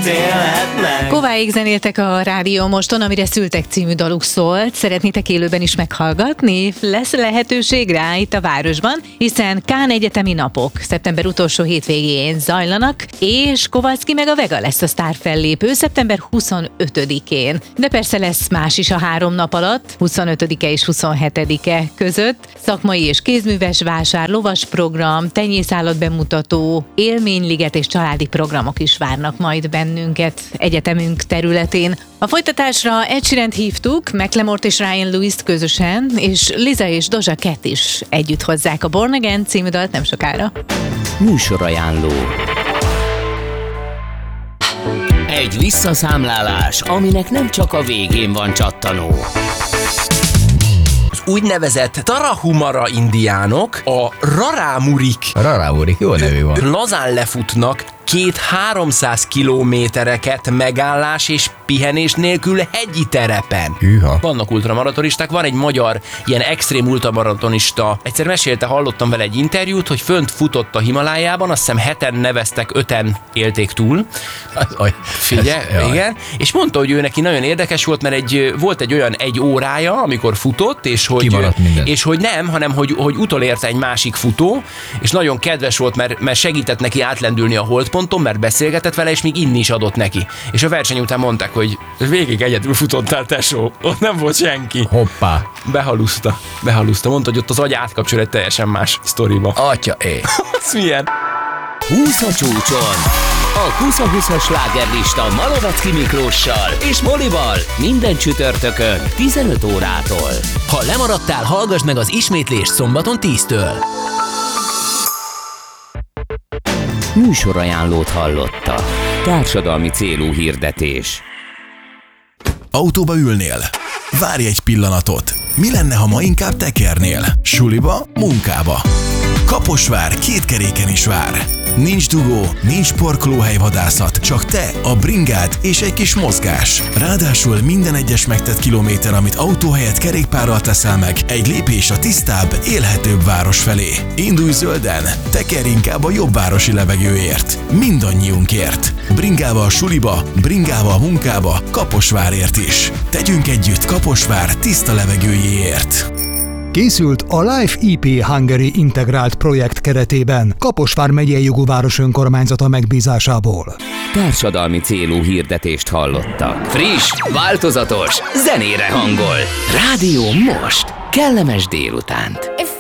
megítélhetnek. Kováig zenéltek a Rádió Moston, amire Szültek című daluk szólt. Szeretnétek élőben is meghallgatni? Lesz lehetőség rá itt a városban, hiszen Kán egyetemi napok szeptember utolsó hétvégén zajlanak, és Kowalski meg a Vega lesz a sztárfellépő szeptember 25-én. De persze lesz más is a 3 nap alatt, 25-e és 27-e között. Szakmai és kézműves vásár, lovas program, tenyészállat bemutató, élményliget és családi programok is várnak majd bennünket egyetemünk területén. A folytatásra Ed Sheerant hívtuk, Macklemore-t és Ryan Lewis-t közösen, és Liza és Doja Cat is együtt hozzák a Born Again című dalt nem sokára. Műsorajánló. Egy visszaszámlálás, aminek nem csak a végén van csattanó. Az úgynevezett Tarahumara indiánok, a Rarámurik, jó nevű van. lazán lefutnak 200-300 kilométereket megállás és pihenés nélkül hegyi terepen. Hűha. Vannak ultramaratonisták, van egy magyar ilyen extrém ultramaratonista. Egyszer mesélte, hallottam vele egy interjút, hogy fönt futott a Himalájában, azt hiszem 7-en neveztek, 5-en élték túl. Figyelj, igen. És mondta, hogy ő neki nagyon érdekes volt, mert volt egy olyan 1 órája, amikor futott, és hogy nem, hanem hogy utolérte egy másik futó, és nagyon kedves volt, mert segített neki átlendülni a holdponton, mert beszélgetett vele, és még inni is adott neki. És a verseny után mondták, hogy végig egyedül futottál, tesó, ott nem volt senki. Hoppá. Behaluszta. Mondta, hogy ott az agy átkapcsol egy teljesen más sztoriba. Atya, Az milyen? 20 a csúcson. A 20-20-as slágerlista Malovecki Miklóssal és Molival minden csütörtökön 15 órától. Ha lemaradtál, hallgass meg az ismétlést szombaton 10-től. Műsorajánlót hallotta. Társadalmi célú hirdetés. Autóba ülnél? Várj egy pillanatot. Mi lenne, ha ma inkább tekernél? Suliba, munkába. Kaposvár 2 keréken is vár. Nincs dugó, nincs parkolóhelyvadászat, csak te, a bringád és egy kis mozgás. Ráadásul minden egyes megtett kilométer, amit autó helyett kerékpárral teszel meg, egy lépés a tisztább, élhetőbb város felé. Indulj zölden, tekerj inkább a jobb városi levegőért. Mindannyiunkért. Bringával suliba, bringával munkába, Kaposvárért is. Tegyünk együtt Kaposvár tiszta levegőjéért. Készült a Life EP Hungary integrált projekt keretében, Kaposvár megyei jogú város önkormányzata megbízásából. Társadalmi célú hirdetést hallottak. Friss, változatos, zenére hangol. Rádió most. Kellemes délutánt.